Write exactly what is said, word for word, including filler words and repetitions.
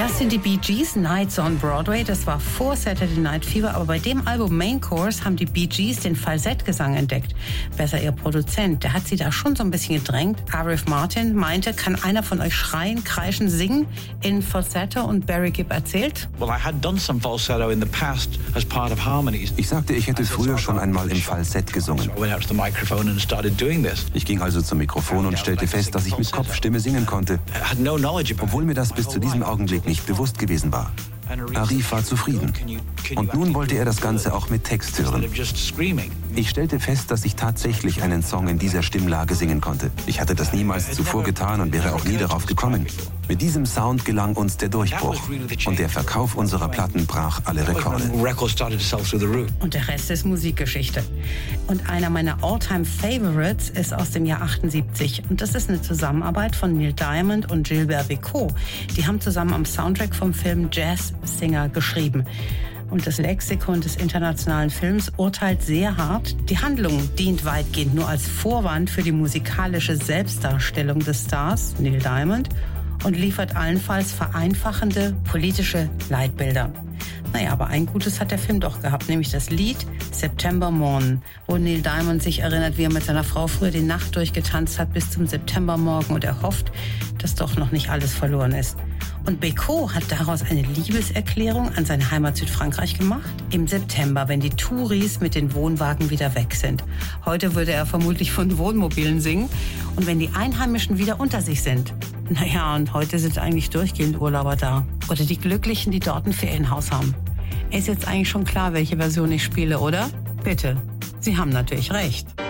Das sind die Bee Gees, Nights on Broadway. Das war vor Saturday Night Fever, aber bei dem Album Main Course haben die Bee Gees den Falsettgesang entdeckt. Besser ihr Produzent, der hat sie da schon so ein bisschen gedrängt. Arif Martin meinte, kann einer von euch schreien, kreischen, singen in Falsetto, und Barry Gibb erzählt: Well, I had done some falsetto in the past as part of harmonies. Ich sagte, ich hätte früher schon einmal im Falsett gesungen. I went out to the microphone and started doing this. Ich ging also zum Mikrofon und stellte fest, dass ich mit Kopfstimme singen konnte, I had no knowledge about it. obwohl mir das bis zu diesem Augenblick nicht bewusst gewesen war. Arif war zufrieden. Und nun wollte er das Ganze auch mit Text hören. Ich stellte fest, dass ich tatsächlich einen Song in dieser Stimmlage singen konnte. Ich hatte das niemals zuvor getan und wäre auch nie darauf gekommen. Mit diesem Sound gelang uns der Durchbruch. Und der Verkauf unserer Platten brach alle Rekorde. Und der Rest ist Musikgeschichte. Und einer meiner All-Time-Favorites ist aus dem Jahr achtundsiebzig. Und das ist eine Zusammenarbeit von Neil Diamond und Gilbert Bécaud. Die haben zusammen am Soundtrack vom Film Jazz Singer geschrieben. Und das Lexikon des internationalen Films urteilt sehr hart: Die Handlung dient weitgehend nur als Vorwand für die musikalische Selbstdarstellung des Stars, Neil Diamond, und liefert allenfalls vereinfachende politische Leitbilder. Naja, aber ein Gutes hat der Film doch gehabt, nämlich das Lied September Morn, wo Neil Diamond sich erinnert, wie er mit seiner Frau früher die Nacht durchgetanzt hat bis zum Septembermorgen und er hofft, dass doch noch nicht alles verloren ist. Und Bécaud hat daraus eine Liebeserklärung an seine Heimat Südfrankreich gemacht. Im September, wenn die Touris mit den Wohnwagen wieder weg sind. Heute würde er vermutlich von Wohnmobilen singen. Und wenn die Einheimischen wieder unter sich sind. Naja, und heute sind eigentlich durchgehend Urlauber da. Oder die Glücklichen, die dort ein Ferienhaus haben. Ist jetzt eigentlich schon klar, welche Version ich spiele, oder? Bitte. Sie haben natürlich recht.